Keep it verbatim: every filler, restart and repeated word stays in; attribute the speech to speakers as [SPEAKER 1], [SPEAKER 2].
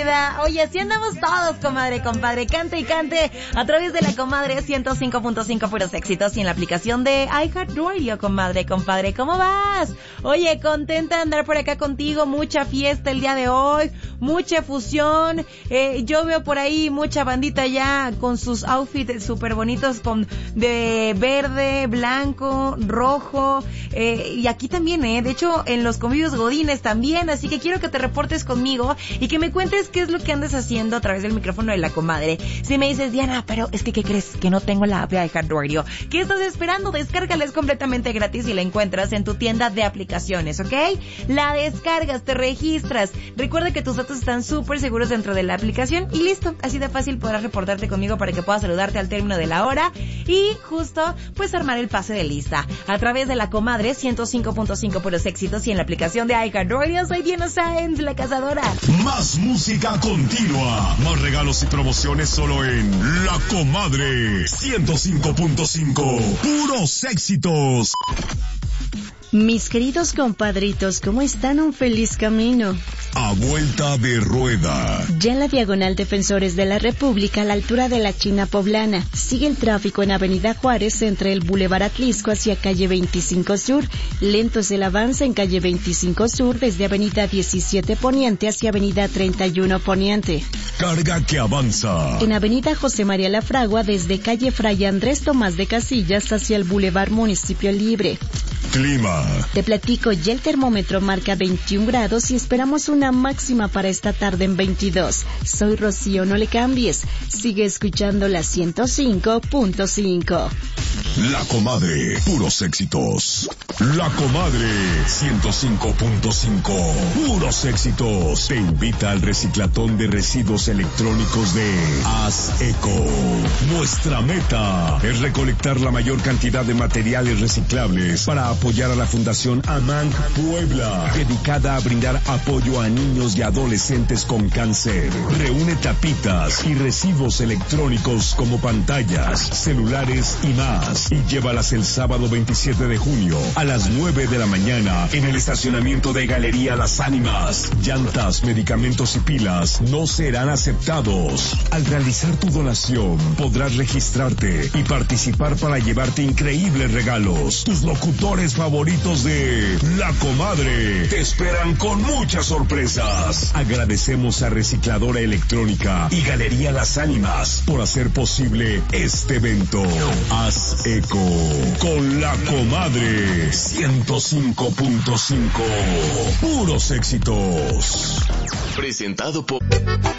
[SPEAKER 1] vida. Oye, así andamos todos, comadre, compadre. Cante y cante a través de la comadre ciento cinco punto cinco puros éxitos y en la aplicación de iHeartRadio, comadre, compadre. ¿Cómo vas? Oye, contenta de andar por acá contigo. Mucha fiesta el día de hoy, mucha fusión. Eh, yo veo por ahí mucha bandita ya con sus outfits súper bonitos, con de verde, blanco, rojo. Eh, y aquí también, eh. De hecho, en los convivios godines también. Así que quiero que te reportes conmigo y que me cuentes qué es lo que andas haciendo a través del micrófono de la comadre. Si me dices, Diana, pero es que, ¿qué crees? Que no tengo la app de iHeartRadio. ¿Qué estás esperando? Descárgala, es completamente gratis y la encuentras en tu tienda de aplicaciones, ¿ok? La descargas, te registras. Recuerda que tus datos están súper seguros dentro de la aplicación y listo. Así de fácil podrás reportarte conmigo para que puedas saludarte al término de la hora y justo, pues, armar el pase de lista. A través de la comadre ciento cinco punto cinco puros éxitos y en la aplicación de iHeartRadio. Soy Diana Sáenz, la cazadora.
[SPEAKER 2] Más música continua, más regalos y promociones solo en La Comadre ciento cinco punto cinco. Puros éxitos.
[SPEAKER 3] Mis queridos compadritos, ¿cómo están? Un feliz camino.
[SPEAKER 2] A vuelta de rueda.
[SPEAKER 3] Ya en la diagonal Defensores de la República, a la altura de la China Poblana, sigue el tráfico en Avenida Juárez entre el Boulevard Atlisco hacia calle veinticinco Sur. Lento es el avance en calle veinticinco Sur desde Avenida diecisiete Poniente hacia Avenida treinta y uno Poniente.
[SPEAKER 2] Carga que avanza.
[SPEAKER 3] En Avenida José María La Fragua desde calle Fray Andrés Tomás de Casillas hacia el Boulevard Municipio Libre.
[SPEAKER 2] Clima.
[SPEAKER 3] Te platico, ya el termómetro marca veintiún grados y esperamos una máxima para esta tarde en veintidós. Soy Rocío, no le cambies. Sigue escuchando la ciento cinco punto cinco.
[SPEAKER 2] La Comadre, puros éxitos. La Comadre, ciento cinco punto cinco, puros éxitos. Te invita al reciclatón de residuos electrónicos de Haz Eco. Nuestra meta es recolectar la mayor cantidad de materiales reciclables para apoyar a la Fundación AMANC Puebla, dedicada a brindar apoyo a niños y adolescentes con cáncer. Reúne tapitas y residuos electrónicos como pantallas, celulares y más, y llévalas el sábado veintisiete de junio a las nueve de la mañana en el estacionamiento de Galería Las Ánimas. Llantas, medicamentos y pilas no serán aceptados. Al realizar tu donación, podrás registrarte y participar para llevarte increíbles regalos. Tus locutores favoritos de La Comadre te esperan con muchas sorpresas. Agradecemos a Recicladora Electrónica y Galería Las Ánimas por hacer posible este evento. Haz Eco con La Comadre ciento cinco punto cinco. Puros éxitos.
[SPEAKER 4] Presentado por